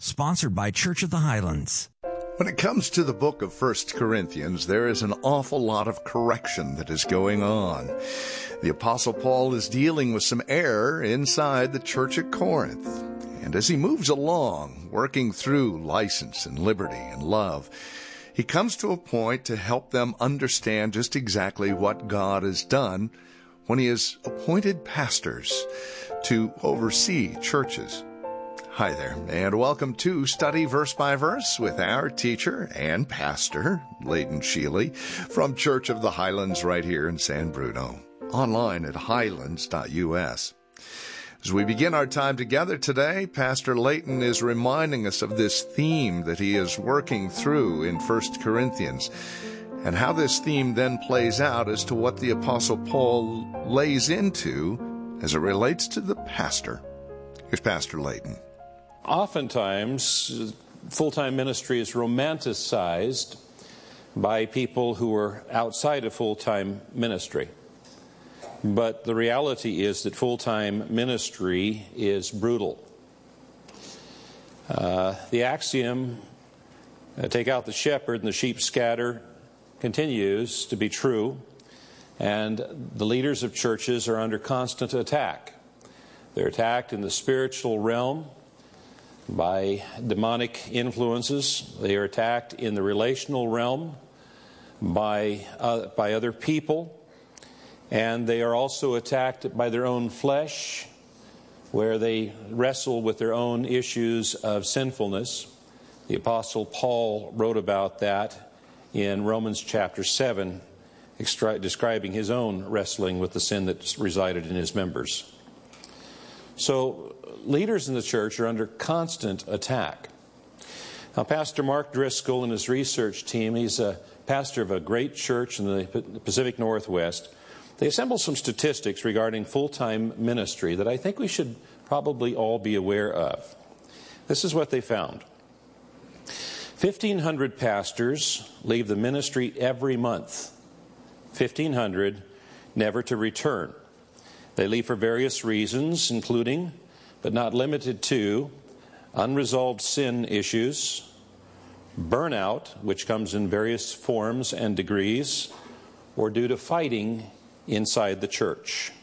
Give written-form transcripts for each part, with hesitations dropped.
Sponsored by Church of the Highlands. When it comes to the book of 1 Corinthians, there is an awful lot of correction that is going on. The Apostle Paul is dealing with some error inside the church at Corinth. And as he moves along, working through license and liberty and love, he comes to a point to help them understand just exactly what God has done when he has appointed pastors to oversee churches. Hi there, and welcome to Study Verse by Verse with our teacher and pastor, Leighton Sheely, from Church of the Highlands right here in San Bruno, online at highlands.us. As we begin our time together today, Pastor Leighton is reminding us of this theme that he is working through in 1 Corinthians, and how this theme then plays out as to what the Apostle Paul lays into as it relates to the pastor. Here's Pastor Leighton. Oftentimes, full-time ministry is romanticized by people who are outside of full-time ministry. But the reality is that full-time ministry is brutal. The axiom, take out the shepherd and the sheep scatter, continues to be true. And the leaders of churches are under constant attack. They're attacked in the spiritual realm by demonic influences. They are attacked in the relational realm by other people. And they are also attacked by their own flesh, where they wrestle with their own issues of sinfulness. The Apostle Paul wrote about that in Romans chapter 7, describing his own wrestling with the sin that resided in his members. So, leaders in the church are under constant attack. Now, Pastor Mark Driscoll and his research team, he's a pastor of a great church in the Pacific Northwest. They assembled some statistics regarding full-time ministry that I think we should probably all be aware of. This is what they found. 1,500 pastors leave the ministry every month. 1,500 never to return. They leave for various reasons, including, but not limited to, unresolved sin issues, burnout, which comes in various forms and degrees, or due to fighting inside the church.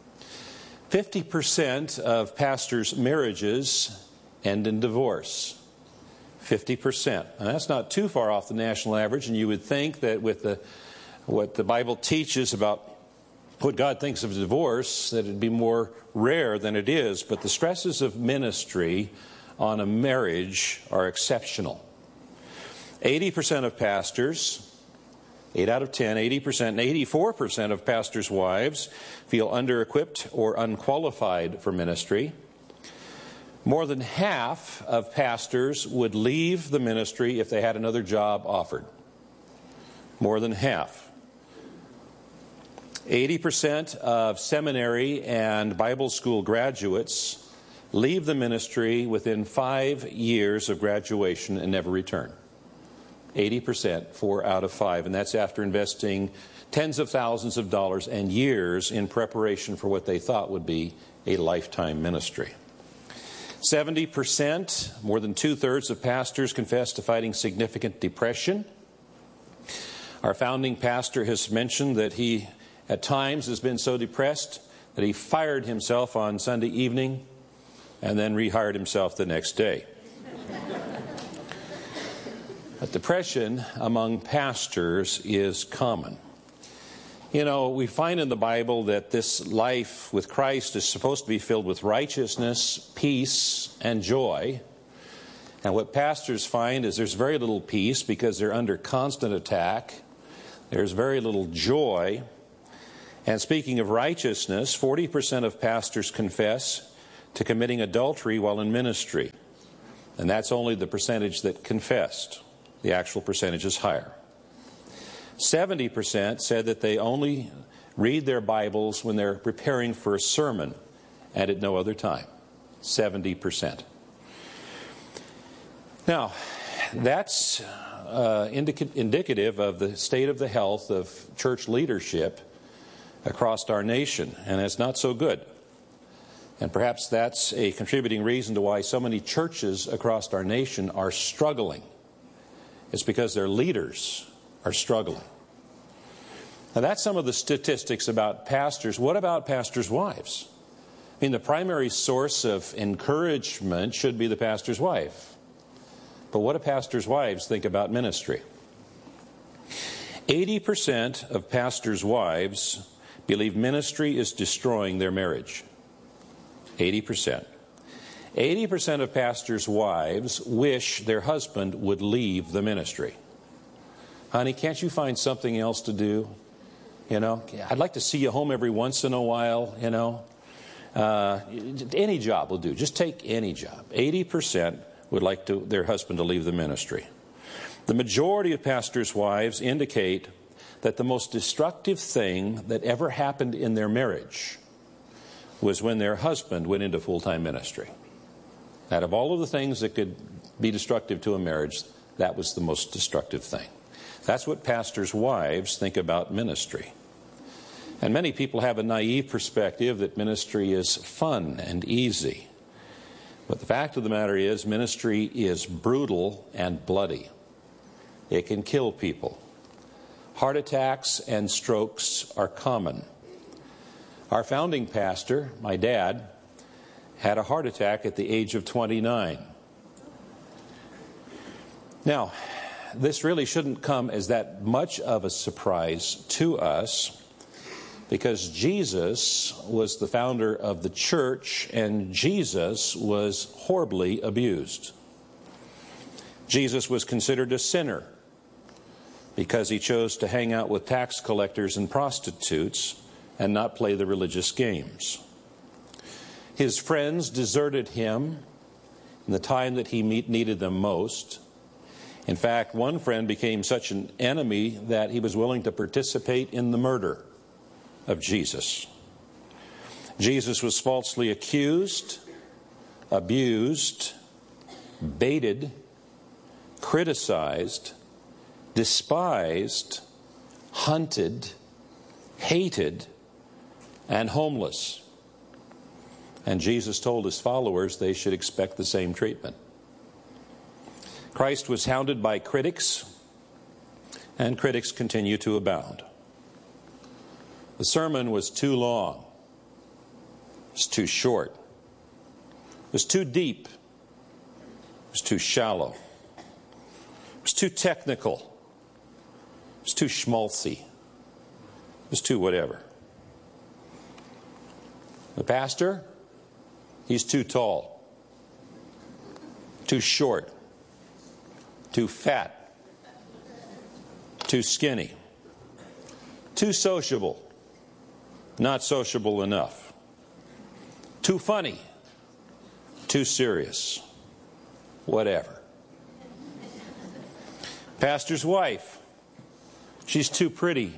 50% of pastors' marriages end in divorce. 50%. And that's not too far off the national average, and you would think that with what the Bible teaches about what God thinks of divorce, that it'd be more rare than it is. But the stresses of ministry on a marriage are exceptional. 80% of pastors, 8 out of 10, 80%, and 84% of pastors' wives feel under-equipped or unqualified for ministry. More than half of pastors would leave the ministry if they had another job offered. More than half. 80% of seminary and Bible school graduates leave the ministry within 5 years of graduation and never return. 80%, 4 out of 5. And that's after investing tens of thousands of dollars and years in preparation for what they thought would be a lifetime ministry. 70%, more than 2/3 of pastors confess to fighting significant depression. Our founding pastor has mentioned that he at times has been so depressed that he fired himself on Sunday evening and then rehired himself the next day. But depression among pastors is common. You know, we find in the Bible that this life with Christ is supposed to be filled with righteousness, peace, and joy. And what pastors find is there's very little peace because they're under constant attack. There's very little joy. And speaking of righteousness, 40% of pastors confess to committing adultery while in ministry. And that's only the percentage that confessed. The actual percentage is higher. 70% said that they only read their Bibles when they're preparing for a sermon and at no other time. 70%. Now, that's indicative of the state of the health of church leadership across our nation, and it's not so good. And perhaps that's a contributing reason to why so many churches across our nation are struggling. It's because their leaders are struggling. Now, that's some of the statistics about pastors. What about pastors' wives? I mean, the primary source of encouragement should be the pastor's wife. But what do pastors' wives think about ministry? 80% of pastors' wives believe ministry is destroying their marriage. 80%. 80% of pastors' wives wish their husband would leave the ministry. Honey, can't you find something else to do? You know, I'd like to see you home every once in a while, you know. Any job will do. Just take any job. 80% would like their husband to leave the ministry. The majority of pastors' wives indicate that the most destructive thing that ever happened in their marriage was when their husband went into full-time ministry. Out of all of the things that could be destructive to a marriage, that was the most destructive thing. That's what pastors' wives think about ministry. And many people have a naive perspective that ministry is fun and easy. But the fact of the matter is, ministry is brutal and bloody. It can kill people. Heart attacks and strokes are common. Our founding pastor, my dad, had a heart attack at the age of 29. Now, this really shouldn't come as that much of a surprise to us, because Jesus was the founder of the church, and Jesus was horribly abused. Jesus was considered a sinner because he chose to hang out with tax collectors and prostitutes and not play the religious games. His friends deserted him in the time that he needed them most. In fact, one friend became such an enemy that he was willing to participate in the murder of Jesus. Jesus was falsely accused, abused, baited, criticized, despised, hunted, hated, and homeless. And Jesus told his followers they should expect the same treatment. Christ was hounded by critics, and critics continue to abound. The sermon was too long. It was too short. It was too deep. It was too shallow. It was too technical. It was too schmaltzy. It was too whatever. The pastor, he's too tall, too short, too fat, too skinny, too sociable, not sociable enough, too funny, too serious, whatever. Pastor's wife, she's too pretty,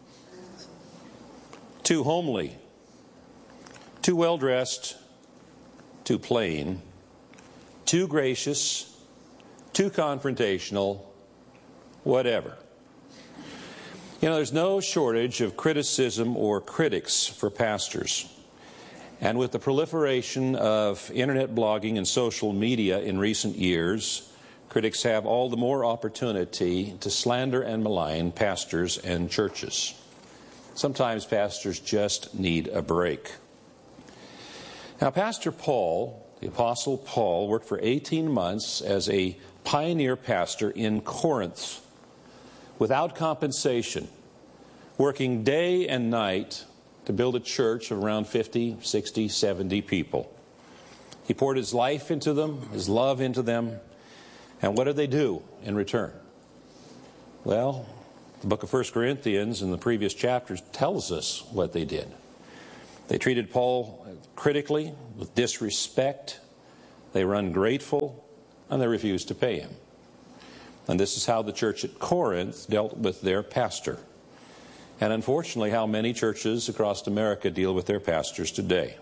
too homely, too well-dressed, too plain, too gracious, too confrontational, whatever. You know, there's no shortage of criticism or critics for pastors. And with the proliferation of internet blogging and social media in recent years, critics have all the more opportunity to slander and malign pastors and churches. Sometimes pastors just need a break. Now, Pastor Paul, the Apostle Paul, worked for 18 months as a pioneer pastor in Corinth without compensation, working day and night to build a church of around 50, 60, 70 people. He poured his life into them, his love into them, and what did they do in return? Well, the book of 1 Corinthians in the previous chapters tells us what they did. They treated Paul critically, with disrespect. They were ungrateful, and they refused to pay him. And this is how the church at Corinth dealt with their pastor. And unfortunately, how many churches across America deal with their pastors today.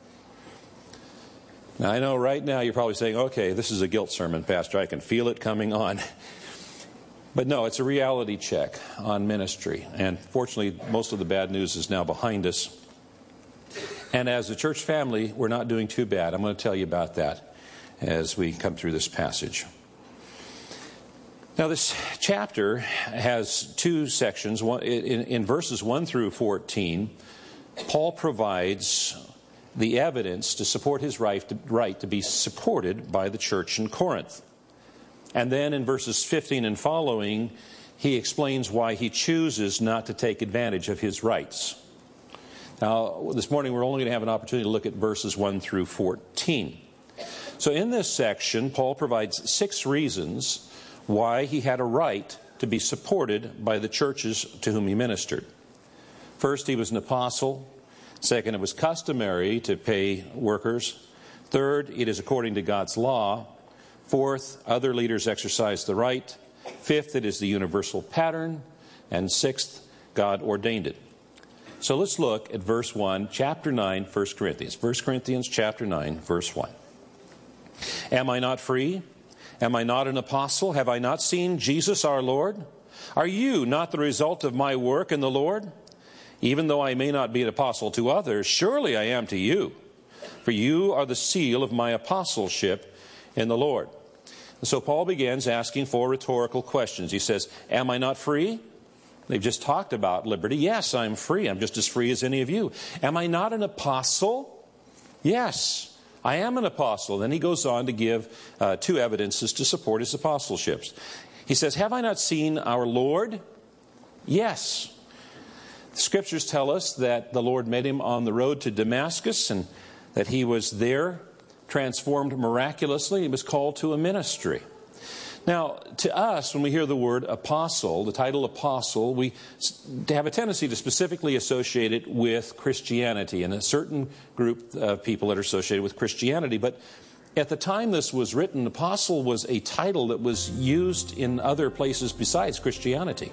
Now, I know right now you're probably saying, okay, this is a guilt sermon, Pastor. I can feel it coming on. But no, it's a reality check on ministry. And fortunately, most of the bad news is now behind us. And as a church family, we're not doing too bad. I'm going to tell you about that as we come through this passage. Now, this chapter has two sections. In verses 1 through 14, Paul provides the evidence to support his right to be supported by the church in Corinth. And then in verses 15 and following, he explains why he chooses not to take advantage of his rights. Now, this morning we're only going to have an opportunity to look at verses 1 through 14. So in this section, Paul provides 6 reasons why he had a right to be supported by the churches to whom he ministered. First, he was an apostle. Second, it was customary to pay workers. Third, it is according to God's law. Fourth, other leaders exercise the right. Fifth, it is the universal pattern. And sixth, God ordained it. So let's look at verse 1, chapter 9, 1 Corinthians. 1 Corinthians chapter 9, verse 1. Am I not free? Am I not an apostle? Have I not seen Jesus our Lord? Are you not the result of my work in the Lord? Even though I may not be an apostle to others, surely I am to you. For you are the seal of my apostleship in the Lord. And so Paul begins asking 4 rhetorical questions. He says, am I not free? They've just talked about liberty. Yes, I'm free. I'm just as free as any of you. Am I not an apostle? Yes, I am an apostle. Then he goes on to give 2 evidences to support his apostleships. He says, have I not seen our Lord? Yes. The Scriptures tell us that the Lord met him on the road to Damascus and that he was there transformed miraculously. He was called to a ministry. Now, to us, when we hear the word apostle, the title apostle, we have a tendency to specifically associate it with Christianity and a certain group of people that are associated with Christianity. But at the time this was written, apostle was a title that was used in other places besides Christianity.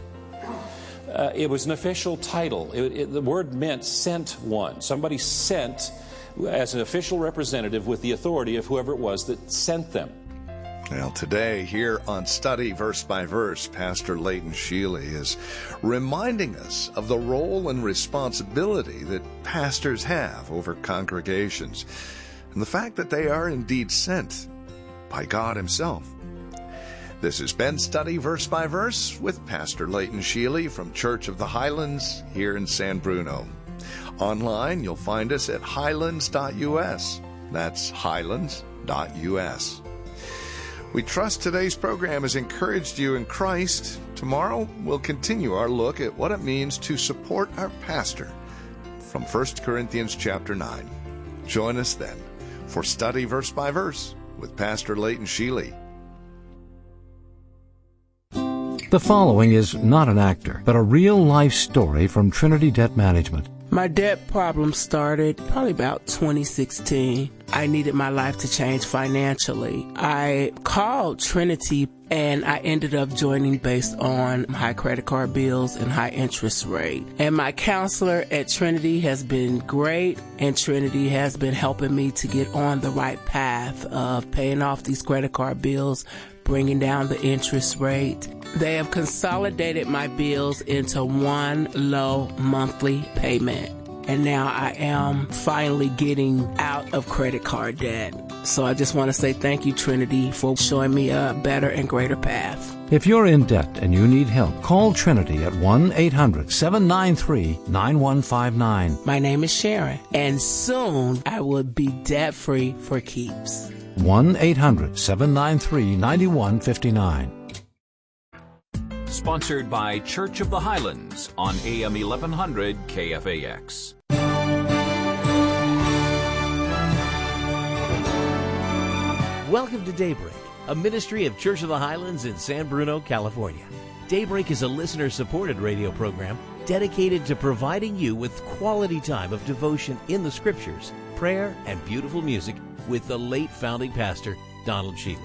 It was an official title. The word meant sent one. Somebody sent as an official representative with the authority of whoever it was that sent them. Well, today, here on Study Verse by Verse, Pastor Leighton Sheely is reminding us of the role and responsibility that pastors have over congregations, and the fact that they are indeed sent by God Himself. This has been Study Verse by Verse with Pastor Leighton Sheely from Church of the Highlands here in San Bruno. Online, you'll find us at highlands.us. That's highlands.us. We trust today's program has encouraged you in Christ. Tomorrow, we'll continue our look at what it means to support our pastor from 1 Corinthians chapter 9. Join us then for Study Verse by Verse with Pastor Leighton Sheely. The following is not an actor, but a real-life story from Trinity Debt Management. My debt problem started probably about 2016. I needed my life to change financially. I called Trinity and I ended up joining based on high credit card bills and high interest rate. And my counselor at Trinity has been great, and Trinity has been helping me to get on the right path of paying off these credit card bills, bringing down the interest rate. They have consolidated my bills into one low monthly payment. And now I am finally getting out of credit card debt. So I just want to say thank you, Trinity, for showing me a better and greater path. If you're in debt and you need help, call Trinity at 1-800-793-9159. My name is Sharon, and soon I will be debt-free for keeps. 1-800-793-9159. Sponsored by Church of the Highlands on AM 1100 KFAX. Welcome to Daybreak, a ministry of Church of the Highlands in San Bruno, California. Daybreak is a listener-supported radio program dedicated to providing you with quality time of devotion in the Scriptures, prayer, and beautiful music with the late founding pastor, Donald Sheely.